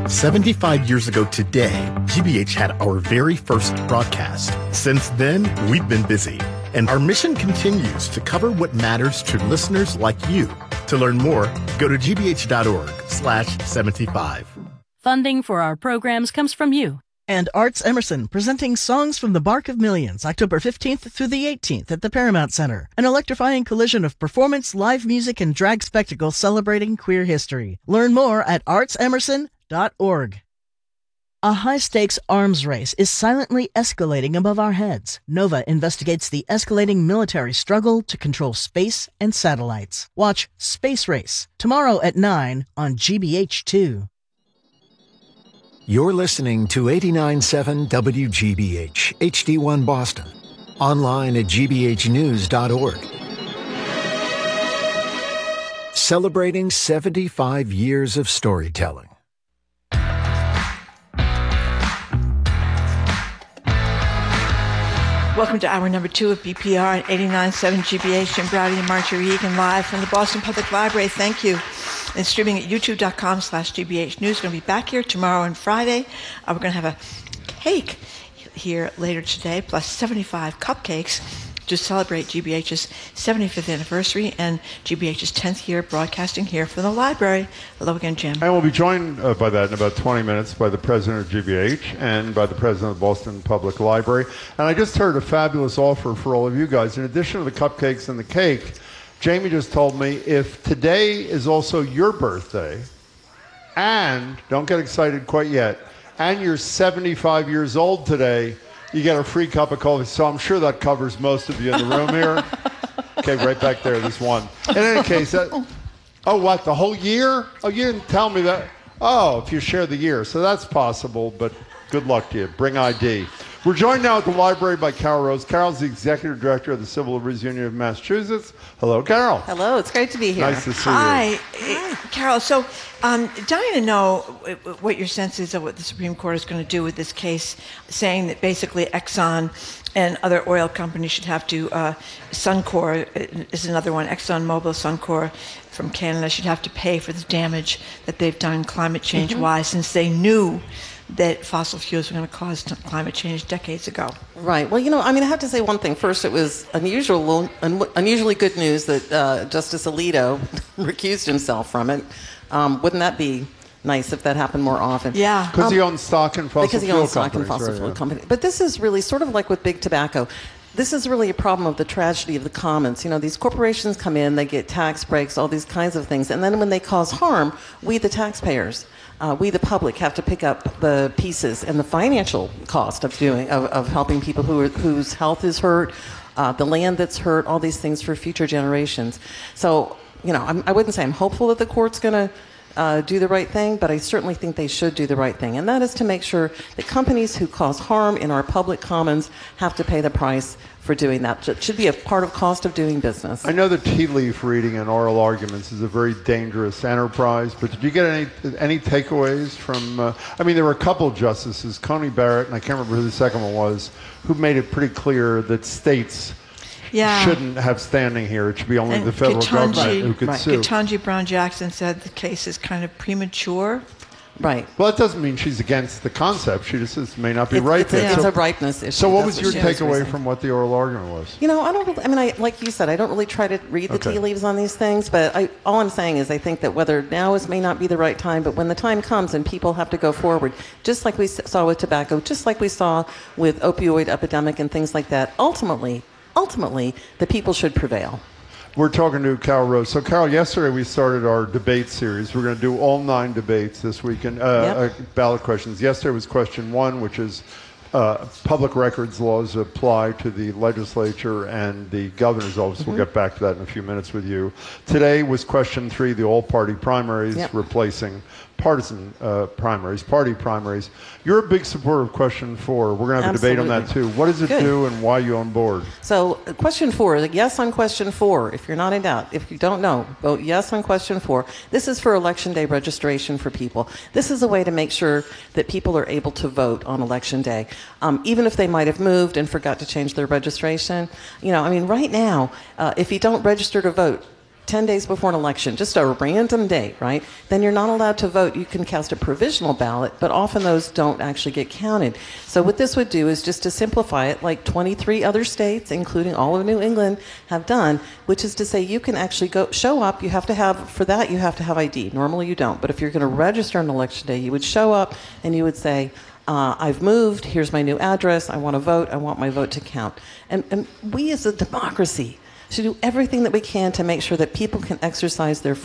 75 years ago today, GBH had our very first broadcast. Since then, we've been busy, and our mission continues to cover what matters to listeners like you. To learn more, go to gbh.org/75. Funding for our programs comes from you. And Arts Emerson, presenting Songs from the Bark of Millions, October 15th through the 18th at the Paramount Center. An electrifying collision of performance, live music, and drag spectacle celebrating queer history. Learn more at artsemerson.org. A high-stakes arms race is silently escalating above our heads. NOVA investigates the escalating military struggle to control space and satellites. Watch Space Race, tomorrow at 9 on GBH2. You're listening to 89.7 WGBH, HD1 Boston. Online at gbhnews.org. Celebrating 75 years of storytelling. Welcome to hour number 2 of BPR at 89.7 GBH. Jim Browdy and Marjorie Egan live from the Boston Public Library. Thank you. And streaming at youtube.com/GBH News. We're going to be back here tomorrow and Friday. We're going to have a cake here later today, plus 75 cupcakes to celebrate GBH's 75th anniversary and GBH's 10th year broadcasting here from the library. Hello again, Jim. And we'll be joined by that in about 20 minutes by the president of GBH and by the president of the Boston Public Library. And I just heard a fabulous offer for all of you guys. In addition to the cupcakes and the cake, Jamie just told me if today is also your birthday, and don't get excited quite yet, and you're 75 years old today, you get a free cup of coffee. So I'm sure that covers most of you in the room here. Okay, right back there, there's one. In any case, what, the whole year? Oh, you didn't tell me that. Oh, if you share the year. So that's possible, but good luck to you. Bring ID. We're joined now at the library by Carol Rose. Carol's the executive director of the Civil Liberties Union of Massachusetts. Hello, Carol. Hello, it's great to be here. Nice to see you. Hi, Carol. So, dying to know what your sense is of what the Supreme Court is going to do with this case, saying that basically Exxon and other oil companies should have to, Suncor is another one, ExxonMobil, Suncor from Canada, should have to pay for the damage that they've done climate change-wise, since they knew that fossil fuels were going to cause climate change decades ago. Right. Well, I have to say one thing. First, it was unusually good news that Justice Alito recused himself from it. Wouldn't that be nice if that happened more often? Yeah. Because he owns stock in fossil fuel companies. But this is really sort of like with big tobacco. This is really a problem of the tragedy of the commons. These corporations come in, they get tax breaks, all these kinds of things. And then when they cause harm, we, the taxpayers, we, the public, have to pick up the pieces and the financial cost of helping people whose health is hurt, the land that's hurt, all these things for future generations. So, I wouldn't say I'm hopeful that the court's going to do the right thing, but I certainly think they should do the right thing. And that is to make sure that companies who cause harm in our public commons have to pay the price for doing that. It should be a part of cost of doing business. I know that tea leaf reading and oral arguments is a very dangerous enterprise, but did you get any takeaways from, there were a couple of justices, Coney Barrett, and I can't remember who the second one was, who made it pretty clear that states shouldn't have standing here. It should be only the federal government who could sue. Ketanji Brown Jackson said the case is kind of premature. Right. Well, that doesn't mean she's against the concept. She just says it may not be right. It's a ripeness issue. So what was your takeaway from what the oral argument was? I don't really, like you said, I don't really try to read the tea leaves on these things, but all I'm saying is I think that whether now may not be the right time, but when the time comes and people have to go forward, just like we saw with tobacco, just like we saw with opioid epidemic and things like that, ultimately, the people should prevail. We're talking to Carol Rose. So, Carol, yesterday we started our debate series. We're going to do all 9 debates this weekend, ballot questions. Yesterday was question 1, which is public records laws apply to the legislature and the governor's office. We'll get back to that in a few minutes with you. Today was question 3, the all-party primaries, replacing partisan primaries, party primaries. You're a big supporter of question 4. We're going to have a debate on that too. What does it do and why are you on board? So question 4, yes on question 4. If you're not in doubt, if you don't know, vote yes on question 4. This is for Election Day registration for people. This is a way to make sure that people are able to vote on Election Day. Even if they might have moved and forgot to change their registration. Right now, if you don't register to vote, 10 days before an election, just a random date, right? Then you're not allowed to vote. You can cast a provisional ballot, but often those don't actually get counted. So what this would do is just to simplify it, like 23 other states, including all of New England, have done, which is to say you can actually show up. You have to have ID. Normally you don't. But if you're going to register on election day, you would show up and you would say, I've moved, here's my new address, I want to vote, I want my vote to count. And we as a democracy should do everything that we can to make sure that people can exercise their